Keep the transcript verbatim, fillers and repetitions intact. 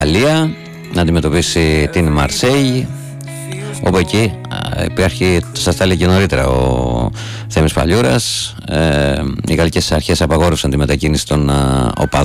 Γαλλία να αντιμετωπίσει την Μαρσέη, όπου εκεί υπάρχει, σας τα έλεγε και νωρίτερα ο Θέμης Παλιούρας, ε, οι γαλλικές αρχές απαγόρευσαν τη μετακίνηση των οπαδών